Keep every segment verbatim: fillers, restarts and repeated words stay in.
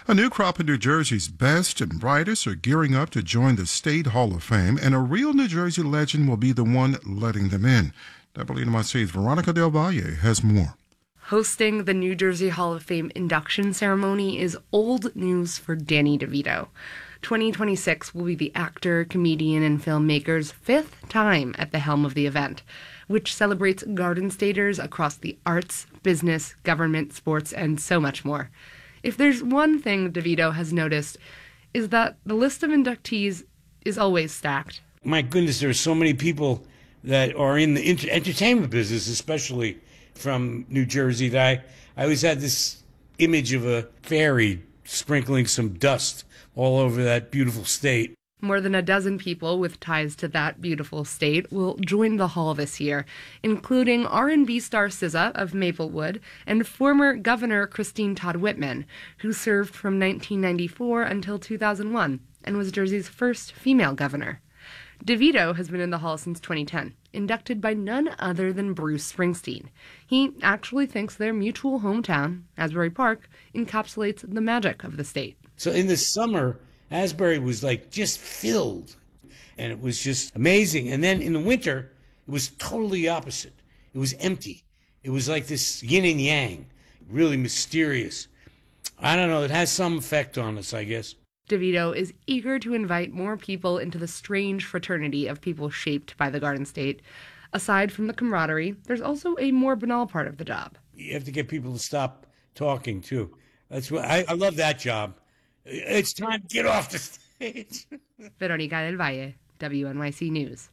A new crop of New Jersey's best and brightest are gearing up to join the State Hall of Fame, and a real New Jersey legend will be the one letting them in. W N Y C's Veronica Del Valle has more. Hosting the New Jersey Hall of Fame induction ceremony is old news for Danny DeVito. twenty twenty-six will be the actor, comedian, and filmmaker's fifth time at the helm of the event, which celebrates Garden Staters across the arts, business, government, sports, and so much more. If there's one thing DeVito has noticed, is that the list of inductees is always stacked. My goodness, there are so many people that are in the inter- entertainment business, especially from New Jersey, that I, I always had this image of a fairy sprinkling some dust all over that beautiful state. More than a dozen people with ties to that beautiful state will join the hall this year, including R and B star S Z A of Maplewood and former Governor Christine Todd Whitman, who served from nineteen ninety-four until two thousand one and was Jersey's first female governor. DeVito has been in the hall since twenty ten, inducted by none other than Bruce Springsteen. He actually thinks their mutual hometown, Asbury Park, encapsulates the magic of the state. So in the summer, Asbury was like just filled, and it was just amazing. And then in the winter, it was totally opposite. It was empty. It was like this yin and yang, really mysterious. I don't know, it has some effect on us, I guess. DeVito is eager to invite more people into the strange fraternity of people shaped by the Garden State. Aside from the camaraderie, there's also a more banal part of the job. You have to get people to stop talking, too. That's what I, I love that job. It's time to get off the stage. Veronica Del Valle, W N Y C News.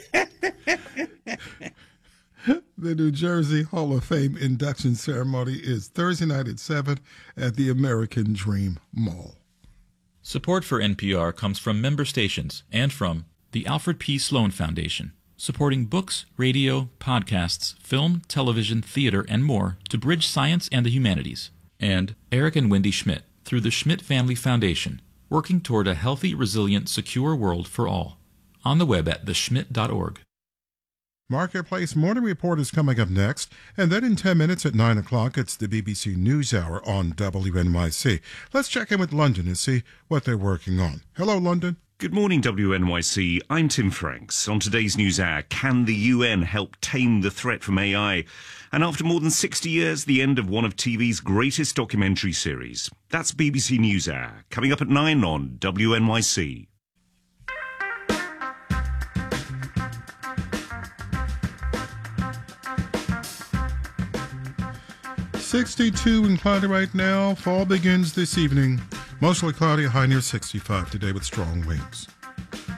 The New Jersey Hall of Fame induction ceremony is Thursday night at seven at the American Dream Mall. Support for N P R comes from member stations and from the Alfred P. Sloan Foundation, supporting books, radio, podcasts, film, television, theater, and more to bridge science and the humanities, and Eric and Wendy Schmidt, through the Schmidt Family Foundation, working toward a healthy, resilient, secure world for all. On the web at the schmidt dot org. Marketplace Morning Report is coming up next, and then in ten minutes at nine o'clock, it's the B B C NewsHour on W N Y C. Let's check in with London and see what they're working on. Hello, London. Good morning, W N Y C. I'm Tim Franks. On today's NewsHour, can the U N help tame the threat from A I? And after more than sixty years, the end of one of T V's greatest documentary series. That's B B C NewsHour, coming up at nine on W N Y C. sixty-two and cloudy right now. Fall begins this evening. Mostly cloudy, high near sixty-five today with strong winds.